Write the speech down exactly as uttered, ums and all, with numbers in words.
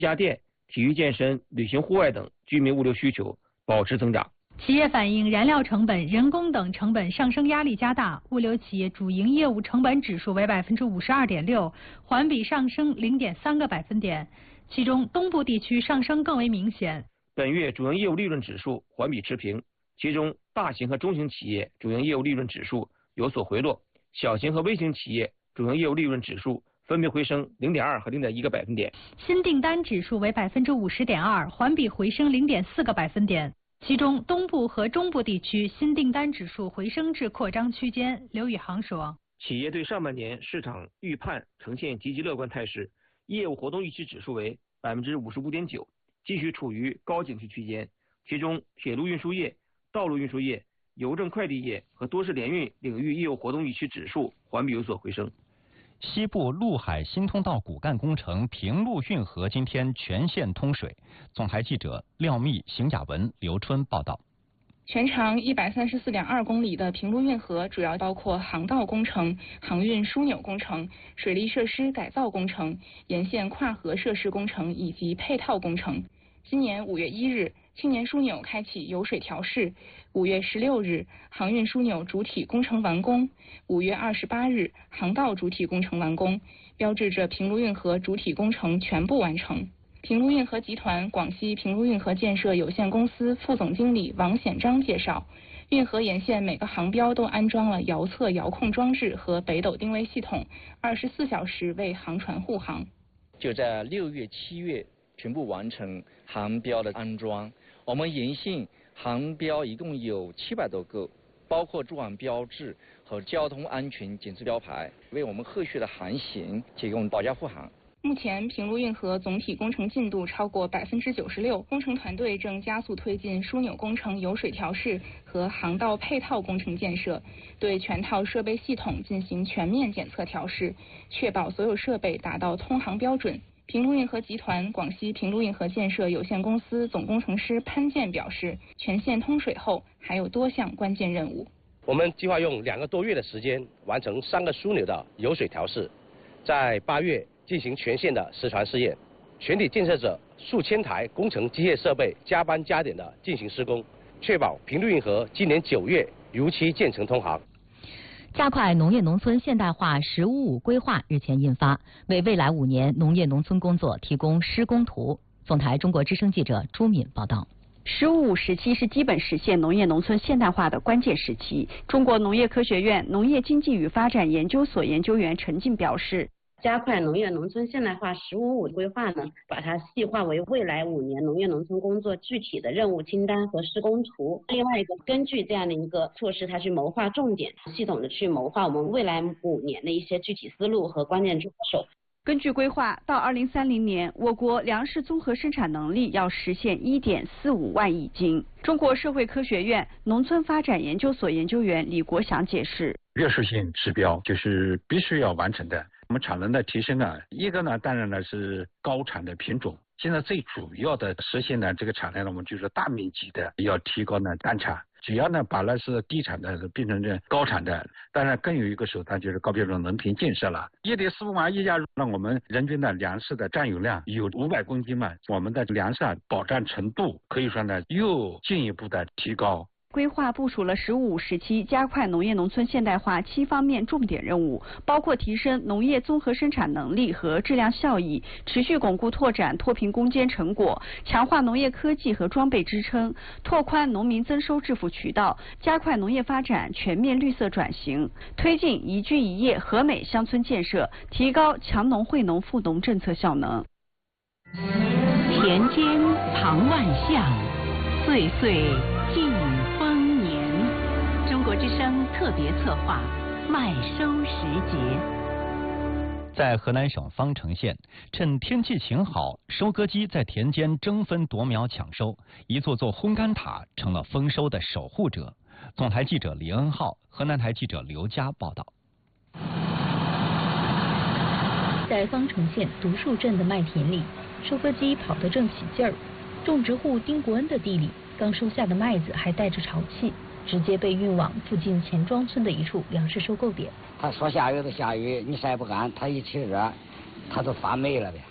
家电、体育健身、旅行户外等居民物流需求保持增长。 企业反映燃料成本、人工等成本上升压力加大，物流企业主营业务成本指数为百分之五十二点六，环比上升零点三个百分点。其中，东部地区上升更为明显。 本月主营业务利润指数环比持平，其中大型和中型企业主营业务利润指数有所回落，小型和微型企业主营业务利润指数分别回升零点二和零点一个百分点。 新订单指数为百分之五十点二，环比回升零点四个百分点。其中，东部和中部地区新订单指数回升至扩张区间。刘宇航说：“ 企业对上半年市场预判呈现积极乐观态势，业务活动预期指数为百分之五十五点九，继续处于高景气区间。其中，铁路运输业、道路运输业、邮政快递业和多式联运领域业务活动预期指数环比有所回升。” 西部陆海新通道骨干工程平陆运河今天全线通水。总台记者廖密、邢雅文、刘春报道。 全长一百三十四点二公里的平陆运河主要包括航道工程、航运枢纽工程、水利设施改造工程、沿线跨河设施工程以及配套工程。今年五月一日，青年枢纽开启油水调试；五月十六日，航运枢纽主体工程完工；五月二十八日，航道主体工程完工，标志着平陆运河主体工程全部完成。平陆运河集团广西平陆运河建设有限公司副总经理王显章介绍，运河沿线每个航标都安装了遥测遥控装置和北斗定位系统，二十四小时为航船护航。 就在六月、七月全部完成航标的安装。我们沿线航标一共有七百多个，包括驻岸标志和交通安全检测标牌，为我们后续的航行提供保驾护航。 目前，平陆运河总体工程进度超过百分之九十六，工程团队正加速推进枢纽工程油水调试和航道配套工程建设，对全套设备系统进行全面检测调试，确保所有设备达到通航标准。平陆运河集团广西平陆运河建设有限公司总工程师潘健表示，全线通水后还有多项关键任务。 我们计划用两个多月的时间完成三个枢纽的油水调试，在八月进行全线的实船试验，全体建设者数千台工程机械设备加班加点的进行施工，确保平陆运河今年九月如期建成通航。 加快农业农村现代化“十五五”规划日前印发，为未来五年农业农村工作提供施工图。总台中国之声记者朱敏报道。 十五五时期是基本实现农业农村现代化的关键时期。中国农业科学院农业经济与发展研究所研究员陈进表示， 加快农业农村现代化“十五五”规划呢，把它细化为未来五年农业农村工作具体的任务清单和施工图。另外一个，根据这样的一个措施，它去谋划重点，系统的去谋划我们未来五年的一些具体思路和关键抓手。 根据规划，到二零三零年，我国粮食综合生产能力要实现一点四五万亿斤。中国社会科学院农村发展研究所研究员李国祥解释， 约束性指标就是必须要完成的。我们产能的提升啊，一个呢，当然呢是高产的品种。现在最主要的实现呢，这个产量呢，我们就是大面积的要提高呢单产。只要呢把那是低产的变成这高产的，当然更有一个手段就是高标准农田建设了。一点四五万亿加入，让我们人均的粮食的占有量有五百公斤嘛，我们的粮食保障程度可以说呢又进一步的提高。 规划部署了“十五五”时期加快农业农村现代化七方面重点任务，包括提升农业综合生产能力和质量效益，持续巩固拓展脱贫攻坚成果，强化农业科技和装备支撑，拓宽农民增收致富渠道，加快农业发展全面绿色转型，推进宜居宜业和美乡村建设，提高强农惠农富农政策效能。 田间藏万象，岁岁尽丰年。中国之声特别策划麦收时节。 在河南省方城县，趁天气晴好，收割机在田间争分夺秒抢收，一座座烘干塔成了丰收的守护者。总台记者李恩浩，河南台记者刘佳报道。 在方城县独树镇的麦田里，收割机跑得正起劲儿。种植户丁国恩的地里，刚收下的麦子还带着潮气，直接被运往附近钱庄村的一处粮食收购点。 他说下雨就下雨，你晒不干，他一起热，他都发霉了呗。